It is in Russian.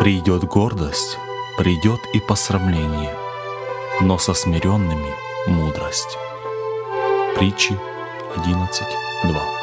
Придет гордость, придет и посрамление, но со смиренными мудрость. Притчи 11:2.